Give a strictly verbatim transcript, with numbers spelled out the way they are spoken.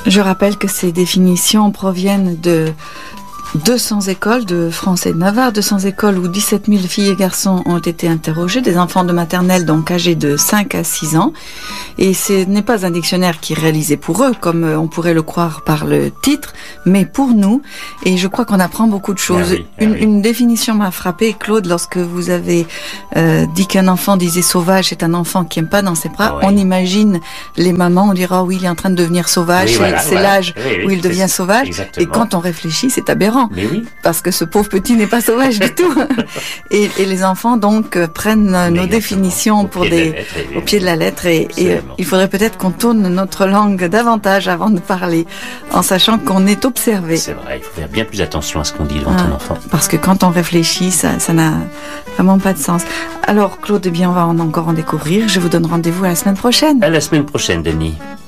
Je rappelle que ces définitions proviennent de deux cents écoles de France et de Navarre, deux cents écoles où dix-sept mille filles et garçons ont été interrogés, des enfants de maternelle donc âgés de cinq à six ans. Et ce n'est pas un dictionnaire qui est réalisé pour eux, comme on pourrait le croire par le titre, mais pour nous. Et je crois qu'on apprend beaucoup de choses. Ah oui, ah une, oui. une définition m'a frappée, Claude, lorsque vous avez euh, dit qu'un enfant disait sauvage est un enfant qui aime pas dans ses bras. Ah oui. On imagine les mamans, on dira, oh oui, il est en train de devenir sauvage, Oui, c'est, voilà, c'est voilà. l'âge Oui, oui, où il c'est devient ça. sauvage. Exactement. Et quand on réfléchit, c'est aberrant. Mais oui. Parce que ce pauvre petit n'est pas sauvage du tout. Et, et les enfants donc euh, prennent euh, nos Exactement. définitions Au pour pied de la des, lettre, et- au pied de la lettre. Et, et, euh, Absolument. il faudrait peut-être qu'on tourne notre langue davantage avant de parler, en sachant qu'on est observé. C'est vrai, il faut faire bien plus attention à ce qu'on dit devant Ah, ton enfant. Parce que quand on réfléchit, ça, ça n'a vraiment pas de sens. Alors Claude, eh bien, on va en encore en découvrir. Je vous donne rendez-vous à la semaine prochaine. À la semaine prochaine, Denis.